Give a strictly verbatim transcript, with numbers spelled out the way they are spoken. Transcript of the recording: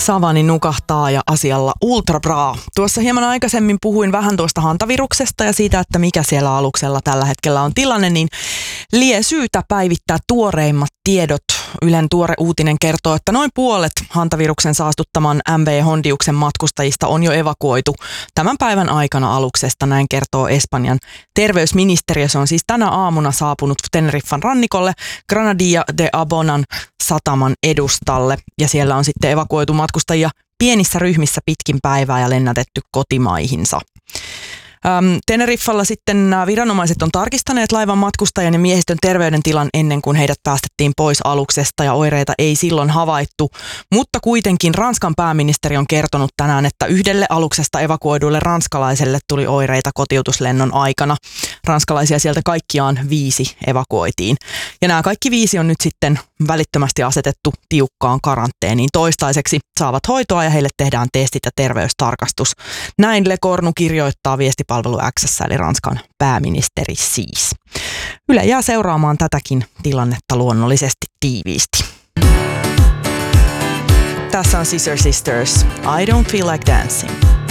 Savani nukahtaa ja asialla Ultra Bra. Tuossa hieman aikaisemmin puhuin vähän tuosta hantaviruksesta ja siitä, että mikä siellä aluksella tällä hetkellä on tilanne, niin lie syytä päivittää tuoreimmat tiedot. Ylen tuore uutinen kertoo, että noin puolet hantaviruksen saastuttaman M V Hondiuksen matkustajista on jo evakuoitu tämän päivän aikana aluksesta, näin kertoo Espanjan terveysministeriö. Se on siis tänä aamuna saapunut Teneriffan rannikolle Granadilla de Abonan sataman edustalle ja siellä on sitten evakuoitu matkustajia pienissä ryhmissä pitkin päivää ja lennätetty kotimaihinsa. Ähm, Teneriffalla sitten nämä viranomaiset on tarkistaneet laivan matkustajan ja miehistön terveydentilan ennen kuin heidät päästettiin pois aluksesta ja oireita ei silloin havaittu, mutta kuitenkin Ranskan pääministeri on kertonut tänään, että yhdelle aluksesta evakuoiduille ranskalaiselle tuli oireita kotiutuslennon aikana. Ranskalaisia sieltä kaikkiaan viisi evakuoitiin ja nämä kaikki viisi on nyt sitten välittömästi asetettu tiukkaan karanteeniin. Toistaiseksi saavat hoitoa ja heille tehdään testit ja terveystarkastus. Näin Le Cornu kirjoittaa viestipalvelu X:ssä eli Ranskan pääministeri siis. Yle jää seuraamaan tätäkin tilannetta luonnollisesti tiiviisti. Tässä on Scissor Sisters. I don't feel like dancing.